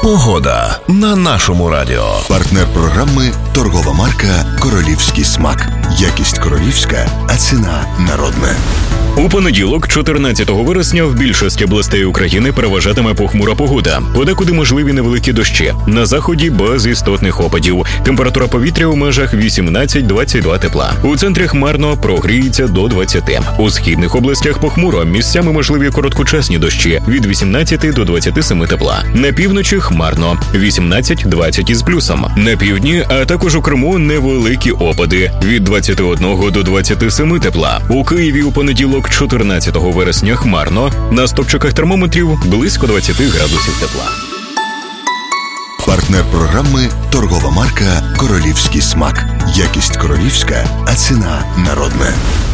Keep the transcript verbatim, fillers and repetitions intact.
Погода на нашому радіо. Партнер програми – торгова марка «Королівський смак». Якість королівська, а ціна народна. У понеділок, чотирнадцятого вересня, в більшості областей України переважатиме похмура погода. Подекуди можливі невеликі дощі. На заході без істотних опадів. Температура повітря у межах вісімнадцять-двадцять два тепла. У центрі хмарно, прогріється до двадцяти. У східних областях похмуро, місцями можливі короткочасні дощі від вісімнадцяти до двадцяти семи тепла. На півночі хмарно, вісімнадцять-двадцять із плюсом. На півдні, а також у Криму невеликі опади від двадцяти одного до двадцяти семи тепла. У Києві у понеділок, чотирнадцятого вересня, хмарно, на стопчиках термометрів близько двадцяти градусів тепла. Партнер програми – торгова марка «Королівський смак». Якість королівська, а ціна народна.